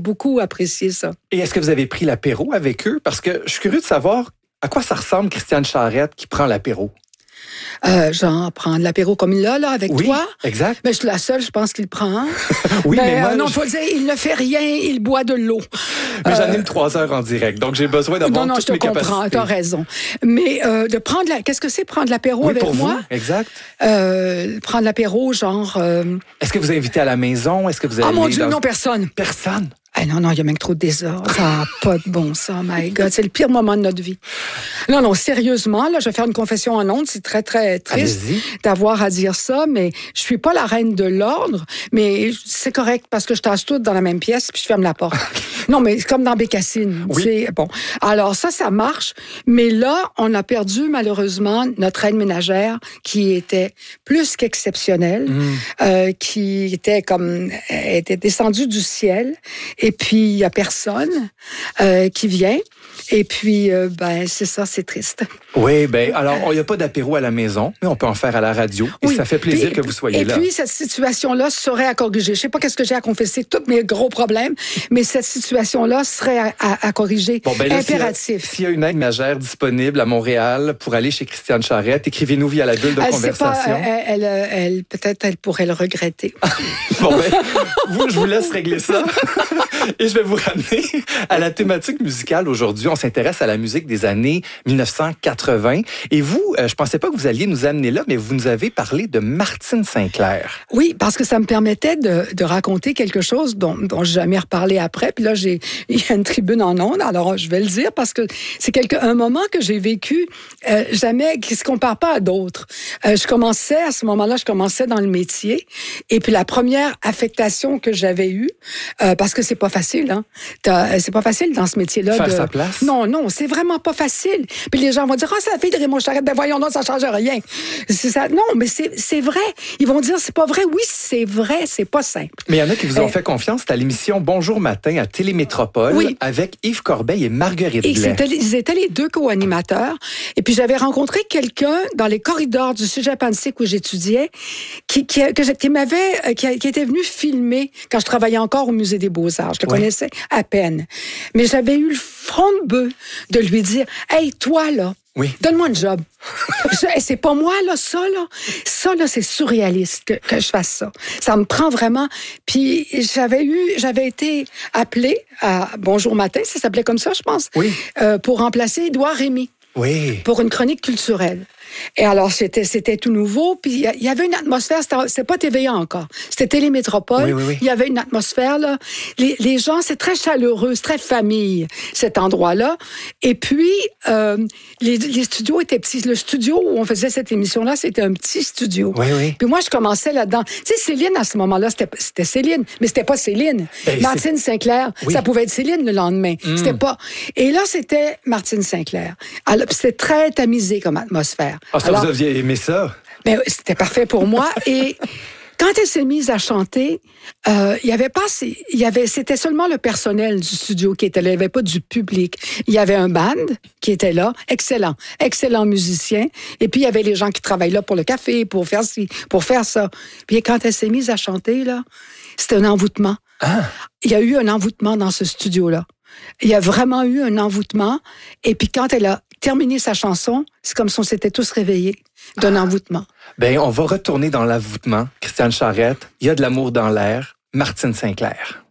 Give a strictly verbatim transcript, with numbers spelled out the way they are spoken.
beaucoup apprécié ça. Et est-ce que vous avez pris l'apéro avec eux? Parce que je suis curieux de savoir à quoi ça ressemble Christiane Charette qui prend l'apéro. Euh, genre, prendre l'apéro comme il l'a, là, avec oui, toi. Exact. Mais je suis la seule, je pense qu'il le prend. oui, mais, mais moi, euh, non, il je... faut dire, il ne fait rien, il boit de l'eau. Mais euh... j'anime trois heures en direct, donc j'ai besoin d'avoir non, non, toutes mes capacités. Non, non, je te comprends, t'as raison. Mais euh, de prendre la... Qu'est-ce que c'est, prendre l'apéro oui, avec pour moi? Vous, exact. Euh, prendre l'apéro, genre... Euh... Est-ce que vous invitez à la maison? Est-ce que vous allez Ah, mon Dieu, dans... non, personne. Personne? Ah non, non, il y a même trop de désordre. Ça n'a pas de bon sens, my God. C'est le pire moment de notre vie. Non, non, sérieusement, là, je vais faire une confession en ondes. C'est très, très triste Allez-y. d'avoir à dire ça, mais je suis pas la reine de l'ordre, mais c'est correct parce que je tasse toutes dans la même pièce puis je ferme la porte. Non, mais c'est comme dans Bécassine. Oui. C'est, bon. Alors ça, ça marche. Mais là, on a perdu, malheureusement, notre aide ménagère qui était plus qu'exceptionnelle, Mm. euh, qui était comme, elle était descendue du ciel. Et puis, il n'y a personne euh, qui vient. Et puis, euh, ben, c'est ça, c'est triste. Oui, ben alors, il n'y a pas d'apéro à la maison, mais on peut en faire à la radio. Et oui. ça fait plaisir puis, que vous soyez et là. Et puis, cette situation-là serait à corriger. Je ne sais pas qu'est-ce que j'ai à confesser, tous mes gros problèmes, mais cette situation-là serait à, à, à corriger. Bon, ben là, impératif. S'il y, a, s'il y a une aide ménagère disponible à Montréal pour aller chez Christiane Charette, écrivez-nous via la bulle de elle conversation. Pas, elle, elle, elle, peut-être elle pourrait le regretter. Bon, ben, vous, je vous laisse régler ça. Et je vais vous ramener à la thématique musicale aujourd'hui. On s'intéresse à la musique des années dix-neuf cent quatre-vingts. Et vous, euh, je pensais pas que vous alliez nous amener là, mais vous nous avez parlé de Martine St-Clair. Oui, parce que ça me permettait de, de raconter quelque chose dont, dont j'ai jamais reparlé après. Puis là, j'ai, il y a une tribune en ondes, alors je vais le dire parce que c'est quelque, un moment que j'ai vécu euh, jamais, qui se compare pas à d'autres. Euh, je commençais, à ce moment-là, je commençais dans le métier. Et puis la première affectation que j'avais eue, euh, parce que c'est pas facile, hein. T'as, c'est pas facile dans ce métier-là. Faire de... sa place? Non, non, c'est vraiment pas facile. Puis les gens vont dire, ah, oh, c'est la fille de Raymond Charette. Ben voyons, non, ça change rien. C'est ça. Non, mais c'est, c'est vrai. Ils vont dire, c'est pas vrai. Oui, c'est vrai, c'est pas simple. Mais il y en a qui vous ont euh, fait confiance. C'était à l'émission Bonjour Matin à Télémétropole oui. avec Yves Corbeil et Marguerite et Blais. C'était, ils étaient les deux co-animateurs. Et puis j'avais rencontré quelqu'un dans les corridors du Cégep Annecy où j'étudiais, qui, qui, que je, qui m'avait, qui, qui était venu filmer quand je travaillais encore au Musée des Beaux-Arts. Je le oui. connaissais à peine. Mais j'avais eu le front de bœuf de lui dire, hey, toi, là, oui. donne-moi un job. je, c'est pas moi, là, ça, là. Ça, là, c'est surréaliste que, que je fasse ça. Ça me prend vraiment. Puis j'avais eu, j'avais été appelée à Bonjour Matin, ça s'appelait comme ça, je pense, oui. euh, pour remplacer Édouard Rémy. Oui. Pour une chronique culturelle. Et alors, c'était, c'était tout nouveau. Puis, il y avait une atmosphère. C'était, c'était pas T V A encore. C'était Télémétropole. Oui, oui, oui. Il y avait une atmosphère, là. Les, les gens, c'est très chaleureux, c'est très famille, cet endroit-là. Et puis, euh, les, les studios étaient petits. Le studio où on faisait cette émission-là, c'était un petit studio. Oui, oui. Puis moi, je commençais là-dedans. Tu sais, Céline, à ce moment-là, c'était, c'était Céline. Mais c'était pas Céline. Ben, Martine c'est... St-Clair, oui. ça pouvait être Céline le lendemain. Mm. C'était pas... Et là, c'était Martine St-Clair. Alors, c'était très tamisé comme atmosphère. Ah, ça, Alors, vous aviez aimé ça? Ben, c'était parfait pour moi. Et quand elle s'est mise à chanter, euh, il y avait pas, il y avait, c'était seulement le personnel du studio qui était là. Il n'y avait pas du public. Il y avait un band qui était là, excellent, excellent musicien. Et puis il y avait les gens qui travaillent là pour le café, pour faire ci, pour faire ça. Puis quand elle s'est mise à chanter là, c'était un envoûtement. Ah. Il y a eu un envoûtement dans ce studio-là. Il y a vraiment eu un envoûtement. Et puis quand elle a terminé sa chanson, c'est comme si on s'était tous réveillés d'un ah. envoûtement. Ben, on va retourner dans l'envoûtement. Christiane Charette, il y a de l'amour dans l'air. Martine St-Clair.